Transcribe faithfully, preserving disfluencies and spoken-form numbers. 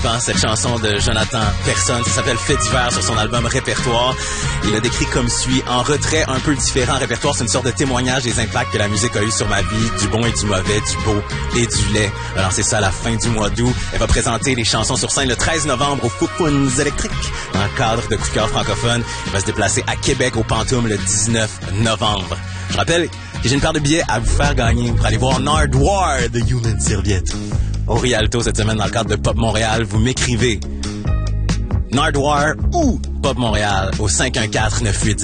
Cette chanson de Jonathan Personne, ça s'appelle Fait d'hiver sur son album Répertoire. Il a décrit comme suit: en retrait un peu différent. Répertoire, c'est une sorte de témoignage des impacts que la musique a eu sur ma vie, du bon et du mauvais, du beau et du laid. Alors c'est ça à la fin du mois d'août. Elle va présenter les chansons sur scène le treize novembre au Foufounes électriques dans le cadre de Coup de cœur francophone. Il va se déplacer à Québec au Pantoum le dix-neuf novembre. Je rappelle que j'ai une paire de billets à vous faire gagner pour aller voir Nardwuar de Human Serviette au Rialto cette semaine dans le cadre de Pop Montréal. Vous m'écrivez Nardwuar ou Pop Montréal au cinq un quatre neuf huit